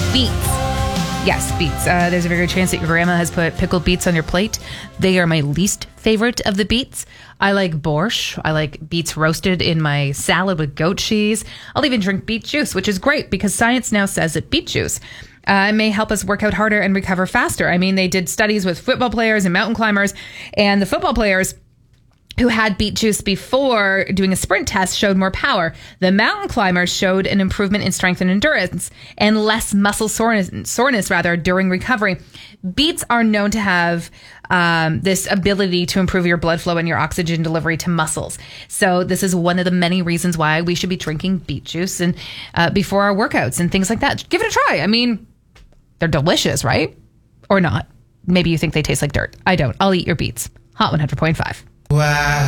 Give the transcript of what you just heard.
Beets. Yes, beets. There's a very good chance that your grandma has put pickled beets on your plate. They are my least favorite of the beets. I like borscht. I like beets roasted in my salad with goat cheese. I'll even drink beet juice, which is great because science now says that beet juice may help us work out harder and recover faster. I mean, they did studies with football players and mountain climbers, and the football players who had beet juice before doing a sprint test showed more power. The mountain climbers showed an improvement in strength and endurance and less muscle soreness during recovery. Beets are known to have this ability to improve your blood flow and your oxygen delivery to muscles. So this is one of the many reasons why we should be drinking beet juice and before our workouts and things like that. Give it a try. I mean, they're delicious, right? Or not. Maybe you think they taste like dirt. I don't. I'll eat your beets. Hot 100.5. Wow.